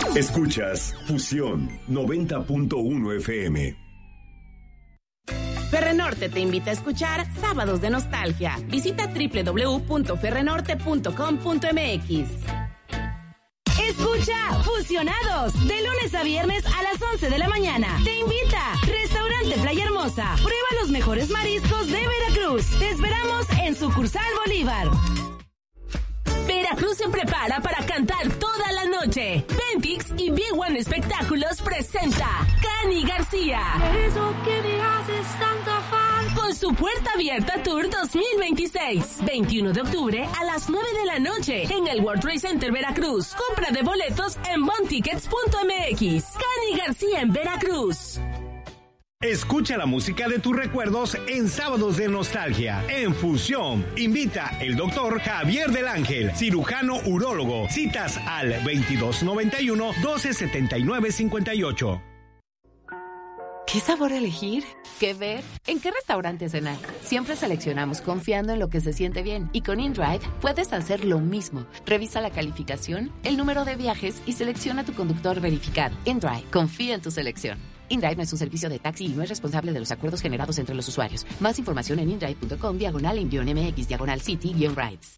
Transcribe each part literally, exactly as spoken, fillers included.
Escuchas Fusión noventa punto uno F M. Ferrenorte te invita a escuchar Sábados de Nostalgia. Visita doble u doble u doble u punto ferrenorte punto com punto m x. Escucha Fusionados de lunes a viernes a las once de la mañana. Te invita Restaurante Playa Hermosa. Prueba los mejores mariscos de Veracruz. Te esperamos en Sucursal Bolívar. Veracruz se prepara para cantar toda la noche. Ventix y Big One Espectáculos presenta Cani García. Eso que me haces tanto afán. Con su Puerta Abierta Tour dos mil veintiséis. veintiuno de octubre a las nueve de la noche en el World Trade Center Veracruz. Compra de boletos en bontickets punto m x. Cani García en Veracruz. Escucha la música de tus recuerdos en Sábados de Nostalgia. En Fusión, invita el doctor Javier del Ángel, cirujano urólogo. Citas al veintidós noventa y uno, doce setenta y nueve cincuenta y ocho. ¿Qué sabor elegir? ¿Qué ver? ¿En qué restaurante cenar? Siempre seleccionamos confiando en lo que se siente bien. Y con InDrive puedes hacer lo mismo. Revisa la calificación, el número de viajes y selecciona tu conductor verificado. InDrive, confía en tu selección. InDrive no es un servicio de taxi y no es responsable de los acuerdos generados entre los usuarios. Más información en indrive punto com, diagonal en-mx, diagonal city-rides.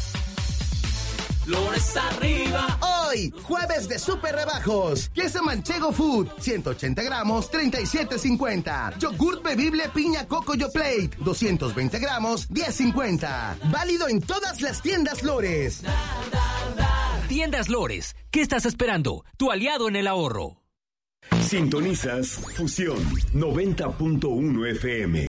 Flores arriba. Hoy, jueves de super rebajos. Queso manchego food, ciento ochenta gramos, treinta y siete cincuenta. Yogurt bebible piña coco yo plate, doscientos veinte gramos, diez cincuenta. Válido en todas las tiendas Lores. Tiendas Lores, ¿qué estás esperando? Tu aliado en el ahorro. Sintonizas Fusión noventa punto uno F M.